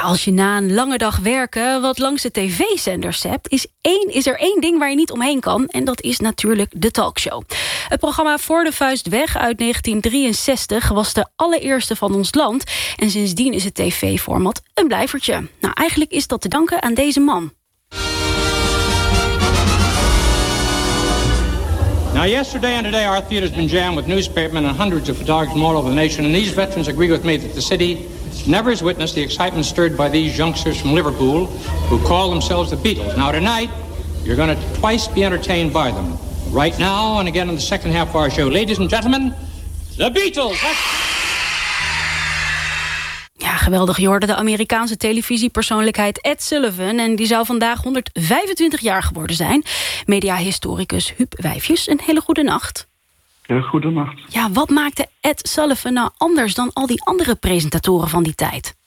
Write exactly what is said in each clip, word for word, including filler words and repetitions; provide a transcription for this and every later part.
als je na een lange dag werken wat langs de tv-zenders hebt, is, één, is er één ding waar je niet omheen kan. En dat is natuurlijk de talkshow. Het programma Voor de Vuist Weg uit negentien drieënzestig was de allereerste van ons land. En sindsdien is het tv-format een blijvertje. Nou, eigenlijk is dat te danken aan deze man. Now, yesterday and today, our theater's been jammed with newspapermen and hundreds of photographers from all over the nation, and these veterans agree with me that the city never has witnessed the excitement stirred by these youngsters from Liverpool who call themselves the Beatles. Now, tonight, you're going to twice be entertained by them. Right now, and again in the second half of our show. Ladies and gentlemen, the Beatles! That's... Ja, geweldig. Je hoorde de Amerikaanse televisiepersoonlijkheid Ed Sullivan. En die zou vandaag honderdvijfentwintig jaar geworden zijn. Mediahistoricus Huub Wijfjes, een hele goede nacht. Ja, goedenacht. Ja, wat maakte Ed Sullivan nou anders dan al die andere presentatoren van die tijd?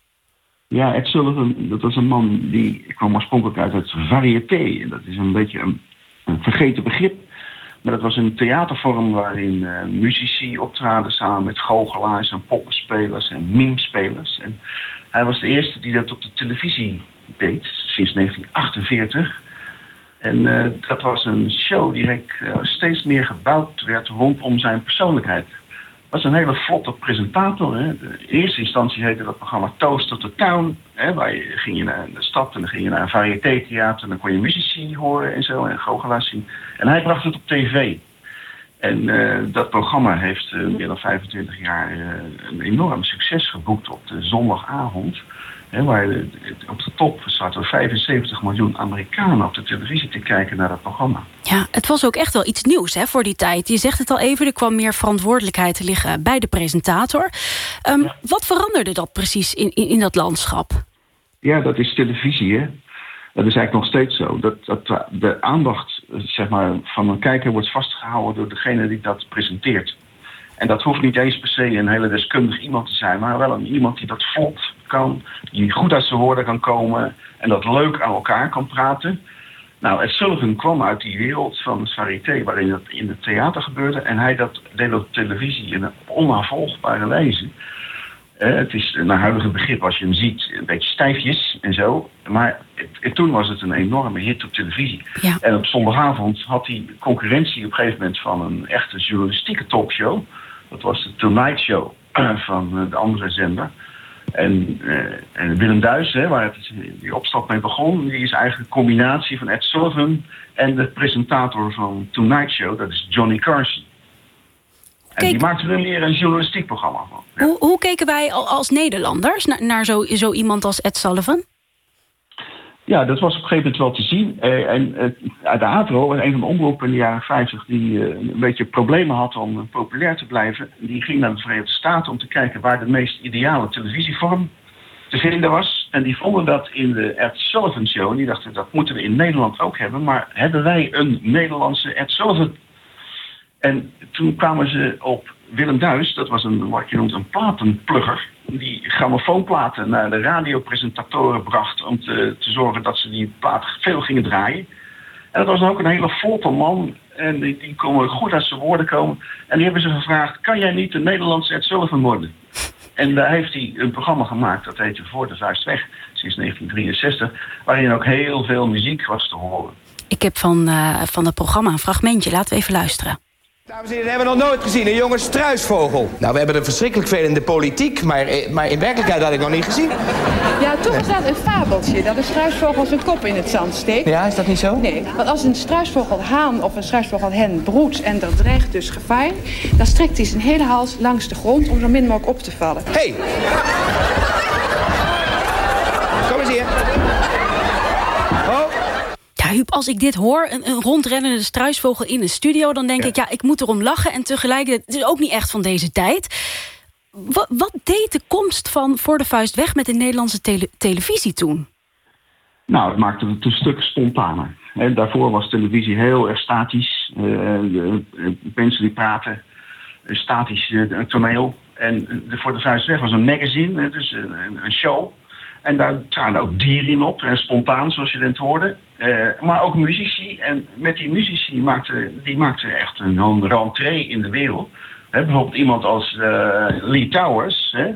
Ja, Ed Sullivan, dat was een man die kwam oorspronkelijk uit het variété. Dat is een beetje een, een vergeten begrip. Maar dat was een theatervorm waarin uh, muzici optraden samen met goochelaars en poppenspelers en mimespelers. En hij was de eerste die dat op de televisie deed, sinds negentien achtenveertig. En uh, dat was een show die uh, steeds meer gebouwd werd rondom zijn persoonlijkheid. Was een hele vlotte presentator. Hè. In eerste instantie heette dat programma Toast of the Town. Hè, waar je, ging je naar de stad en dan ging je naar een variété-theater en dan kon je muzici horen en zo en goochelaars zien. En hij bracht het op tv. En uh, dat programma heeft uh, meer dan vijfentwintig jaar uh, een enorm succes geboekt op de zondagavond. Hè, waar de, op de top zaten vijfenzeventig miljoen Amerikanen op de televisie te kijken naar dat programma. Ja, het was ook echt wel iets nieuws hè, voor die tijd. Je zegt het al even, er kwam meer verantwoordelijkheid te liggen bij de presentator. Um, ja. Wat veranderde dat precies in, in, in dat landschap? Ja, dat is televisie, hè. Dat is eigenlijk nog steeds zo. Dat, dat de aandacht zeg maar, van een kijker wordt vastgehouden door degene die dat presenteert. En dat hoeft niet eens per se een hele deskundig iemand te zijn, maar wel een iemand die dat vlot kan, die goed uit zijn woorden kan komen en dat leuk aan elkaar kan praten. Nou, Ed Sullivan kwam uit die wereld van het variété waarin het in het theater gebeurde en hij dat deed op televisie in een onnavolgbare wijze. Uh, het is naar huidige begrip, als je hem ziet, een beetje stijfjes en zo. Maar het, het, toen was het een enorme hit op televisie. Ja. En op zondagavond had hij concurrentie op een gegeven moment van een echte journalistieke talkshow. Dat was de Tonight Show uh, van uh, de andere zender. En, uh, en Willem Duis, hè, waar het, die opstap mee begon, die is eigenlijk een combinatie van Ed Sullivan en de presentator van Tonight Show, dat is Johnny Carson. En Kijk, die maakten er meer een journalistiek programma van. Ja. Hoe, hoe keken wij als Nederlanders naar, naar zo, zo iemand als Ed Sullivan? Ja, dat was op een gegeven moment wel te zien. Uh, en uh, de AVRO, een van de omroepen in de jaren vijftig... die uh, een beetje problemen had om uh, populair te blijven... die ging naar de Verenigde Staten om te kijken waar de meest ideale televisievorm te vinden was. En die vonden dat in de Ed Sullivan Show. En die dachten, dat moeten we in Nederland ook hebben. Maar hebben wij een Nederlandse Ed Sullivan? En toen kwamen ze op Willem Duis, dat was een, wat je noemt, een platenplugger, die grammofoonplaten naar de radiopresentatoren bracht om te, te zorgen dat ze die platen veel gingen draaien. En dat was dan ook een hele vlotte man en die, die kon goed uit zijn woorden komen. En die hebben ze gevraagd, kan jij niet de Nederlandse Ed Sullivan worden? En daar heeft hij een programma gemaakt, dat heette Voor de Vuist Weg, sinds negentien drieënzestig, waarin ook heel veel muziek was te horen. Ik heb van, uh, van het programma een fragmentje, laten we even luisteren. Dames en heren, hebben we nog nooit gezien, een jonge struisvogel. Nou, we hebben er verschrikkelijk veel in de politiek, maar, maar in werkelijkheid had ik nog niet gezien. Ja, toch is dat een fabeltje, dat een struisvogel zijn kop in het zand steekt. Ja, is dat niet zo? Nee, want als een struisvogelhaan of een struisvogelhen broedt en er dreigt dus gevaar, dan strekt hij zijn hele hals langs de grond om zo min mogelijk op te vallen. Hé! Hey. Kom eens hier. Oh. Ja, Huub, als ik dit hoor, een, een rondrennende struisvogel in een studio, dan denk ja. ik, ja, ik moet erom lachen. En tegelijk, het is ook niet echt van deze tijd. Wat, wat deed de komst van Voor de Vuist Weg met de Nederlandse tele- televisie toen? Nou, het maakte het een stuk spontaner. En daarvoor was televisie heel erg statisch. Uh, de, de mensen die praten, statisch uh, toneel. En de Voor de Vuist Weg was een magazine, dus een, een show. En daar traden ook dieren in op, en spontaan, zoals je net hoorde. Uh, maar ook muzici. En met die muzici maakte, die maakte echt een, een rentrée in de wereld. He, bijvoorbeeld iemand als uh, Lee Towers. He,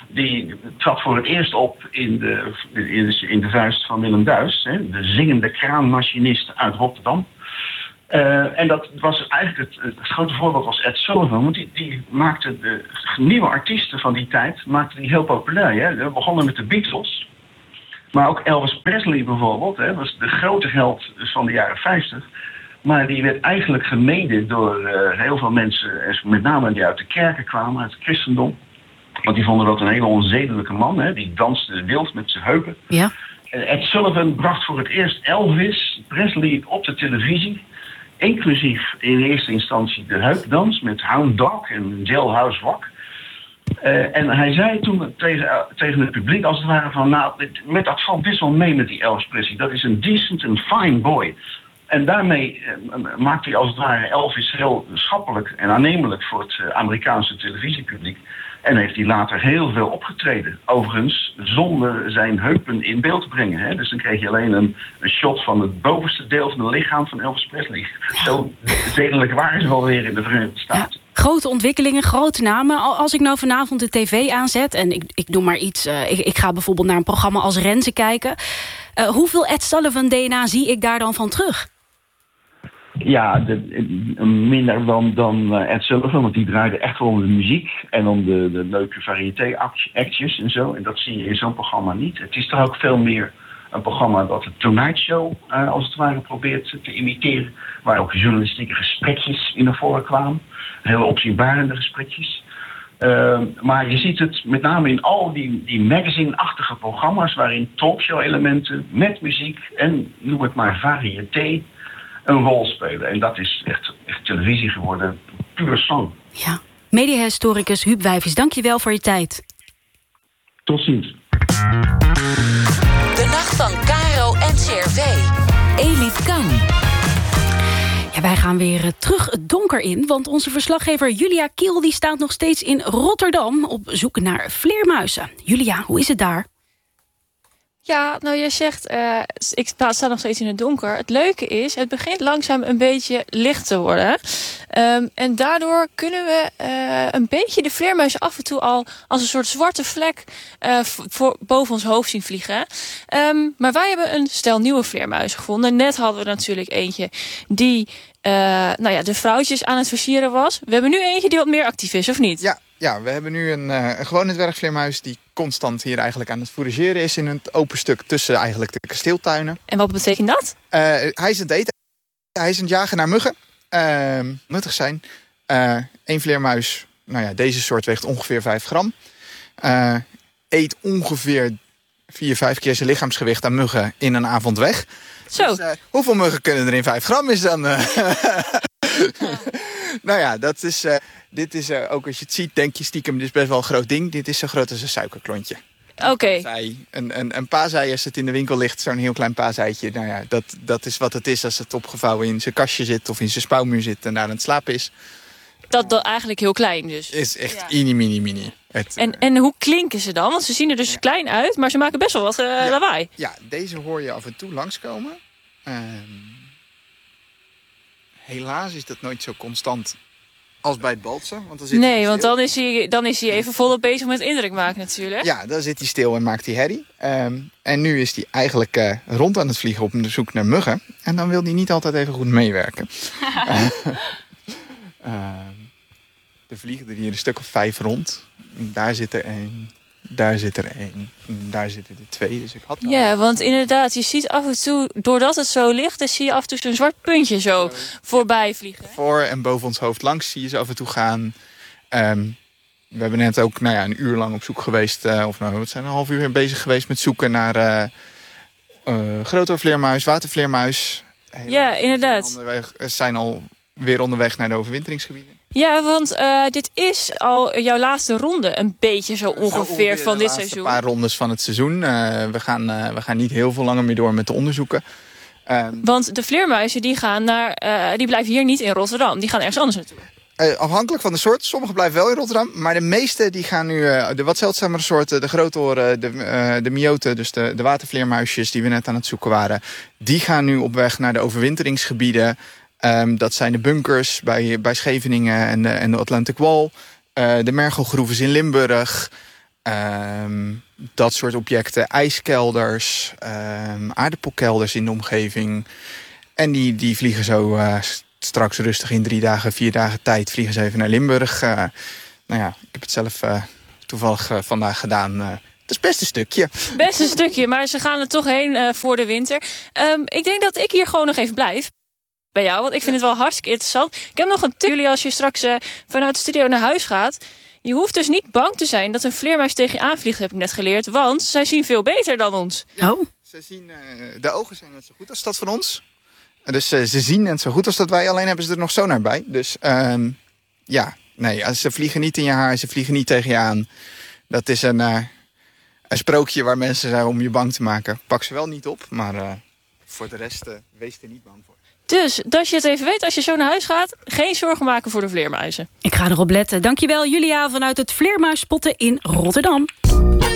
Die trad voor het eerst op in de, in de vuist van Willem Duis, hè, de zingende kraanmachinist uit Rotterdam. Uh, en dat was eigenlijk het, het grote voorbeeld was Ed Sullivan, want die, die maakte de nieuwe artiesten van die tijd maakte die heel populair. Hè. We begonnen met de Beatles, maar ook Elvis Presley bijvoorbeeld, hè, was de grote held van de jaren vijftig. Maar die werd eigenlijk gemeden door uh, heel veel mensen, met name die uit de kerken kwamen, uit het christendom. Want die vonden dat een hele onzedelijke man, hè, die danste wild met zijn heupen. Ja. Uh, Ed Sullivan bracht voor het eerst Elvis Presley op de televisie. Inclusief in eerste instantie de heupdans met Hound Dog en Jailhouse Rock. Uh, en hij zei toen tegen, uh, tegen het publiek als het ware van, nou, met dat valt best wel mee met die Elvis Presley. Dat is een decent en fine boy. En daarmee uh, maakte hij als het ware Elvis heel schappelijk en aannemelijk voor het uh, Amerikaanse televisiepubliek. En heeft hij later heel veel opgetreden. Overigens zonder zijn heupen in beeld te brengen. Hè? Dus dan kreeg je alleen een, een shot van het bovenste deel van het lichaam van Elvis Presley. Zo zedelijk waren ze wel weer in de Verenigde Staten. Ja, grote ontwikkelingen, grote namen. Als ik nou vanavond de tv aanzet en ik, ik doe maar iets. Uh, ik, ik ga bijvoorbeeld naar een programma als Renze kijken. Uh, hoeveel Ed Sullivan D N A zie ik daar dan van terug? Ja, de, minder dan, dan Ed Sullivan, want die draaide echt wel om de muziek en om de, de leuke variété-actjes en zo. En dat zie je in zo'n programma niet. Het is toch ook veel meer een programma dat de Tonight Show uh, als het ware probeert te imiteren. Waar ook journalistieke gesprekjes in naar voren kwamen. Hele opzienbarende gesprekjes. Uh, maar je ziet het met name in al die, die magazine-achtige programma's waarin talkshow-elementen met muziek en noem het maar variété een rol spelen. En dat is echt, echt televisie geworden, puur sang. Ja. Mediahistoricus Huub Wijvies, dank je wel voor je tijd. Tot ziens. De nacht van Caro en C R V. Elif Kan. Ja, wij gaan weer terug het donker in, want onze verslaggever Julia Kiel die staat nog steeds in Rotterdam op zoek naar vleermuizen. Julia, hoe is het daar? Ja, nou jij zegt, uh, ik sta nog steeds in het donker. Het leuke is, het begint langzaam een beetje licht te worden. Um, en daardoor kunnen we uh, een beetje de vleermuizen af en toe al als een soort zwarte vlek uh, voor, boven ons hoofd zien vliegen. Um, maar wij hebben een stel nieuwe vleermuizen gevonden. Net hadden we natuurlijk eentje die uh, nou ja, de vrouwtjes aan het versieren was. We hebben nu eentje die wat meer actief is, of niet? Ja, ja we hebben nu een, uh, een gewone dwergvleermuis die constant hier eigenlijk aan het fourageren is in het open stuk tussen eigenlijk de kasteeltuinen. En wat betekent dat? Uh, hij is aan het eten. Hij is aan het jagen naar muggen. Uh, nuttig zijn. Uh, Eén vleermuis, nou ja, deze soort weegt ongeveer vijf gram. Uh, eet ongeveer vier, vijf keer zijn lichaamsgewicht aan muggen in een avond weg. Zo. Dus, uh, hoeveel muggen kunnen er in vijf gram is dan? Uh... ja. Nou ja, dat is, uh, dit is uh, ook als je het ziet, denk je stiekem, dit is best wel een groot ding. Dit is zo groot als een suikerklontje. Oké. Okay. Een, een, een paasei, als het in de winkel ligt, zo'n heel klein paaseitje. Nou ja, dat, dat is wat het is als het opgevouwen in zijn kastje zit of in zijn spouwmuur zit en daar aan het slapen is. Dat, dat eigenlijk heel klein dus. Is echt ja. mini, mini, mini. Het, en, en hoe klinken ze dan? Want ze zien er dus ja. klein uit, maar ze maken best wel wat uh, ja. lawaai. Ja, deze hoor je af en toe langskomen. Uh, helaas is dat nooit zo constant als bij het balsen. Want dan zit nee, want dan is, hij, dan is hij even volop bezig met indruk maken natuurlijk. Ja, dan zit hij stil en maakt hij herrie. Um, en nu is hij eigenlijk uh, rond aan het vliegen op zoek naar muggen. En dan wil hij niet altijd even goed meewerken. uh, uh, er vliegen er hier een stuk of vijf rond. Daar zit er één. Daar zit er één. Daar zitten er twee. Dus ik had al... Ja, want inderdaad, je ziet af en toe, doordat het zo ligt, dan zie je af en toe zo'n zwart puntje zo voorbij vliegen. Voor en boven ons hoofd langs zie je ze af en toe gaan. Um, we hebben net ook nou ja, een uur lang op zoek geweest. Uh, of nou, we zijn een half uur bezig geweest met zoeken naar uh, uh, grote vleermuis, watervleermuis. Ja, inderdaad. We zijn al weer onderweg naar de overwinteringsgebieden. Ja, want uh, dit is al jouw laatste ronde een beetje zo ongeveer van dit seizoen. Een paar rondes van het seizoen. Uh, we, gaan, uh, we gaan niet heel veel langer meer door met de onderzoeken. Uh, want de vleermuizen die gaan naar, uh, die blijven hier niet in Rotterdam. Die gaan ergens anders naartoe. Uh, afhankelijk van de soort. Sommige blijven wel in Rotterdam. Maar de meeste die gaan nu, uh, de wat zeldzamere soorten, de grootoren, de, uh, de myoten, dus de, de watervleermuisjes die we net aan het zoeken waren, die gaan nu op weg naar de overwinteringsgebieden. Um, dat zijn de bunkers bij, bij Scheveningen en de, en de Atlantic Wall. Uh, de mergelgroeven in Limburg. Um, dat soort objecten, ijskelders, um, aardappelkelders in de omgeving. En die, die vliegen zo uh, straks rustig in drie dagen, vier dagen tijd... vliegen ze even naar Limburg. Uh, nou ja, ik heb het zelf uh, toevallig uh, vandaag gedaan. Uh, het is best een stukje. Best een stukje, maar ze gaan er toch heen uh, voor de winter. Um, ik denk dat ik hier gewoon nog even blijf. Bij jou, want ik vind het wel hartstikke interessant. Ik heb nog een tip. Jullie, als je straks uh, vanuit de studio naar huis gaat... je hoeft dus niet bang te zijn dat een vleermuis tegen je aanvliegt, heb ik net geleerd. Want zij zien veel beter dan ons. Oh. Ze zien, uh, de ogen zijn net zo goed als dat van ons. Dus uh, ze zien net zo goed als dat wij, alleen hebben ze er nog sonar bij. Dus uh, ja, nee, ze vliegen niet in je haar, ze vliegen niet tegen je aan. Dat is een, uh, een sprookje waar mensen zijn om je bang te maken. Pak ze wel niet op, maar uh, voor de rest uh, wees er niet bang voor. Dus, dat je het even weet, als je zo naar huis gaat... geen zorgen maken voor de vleermuizen. Ik ga erop letten. Dankjewel, Julia, vanuit het vleermuisspotten in Rotterdam.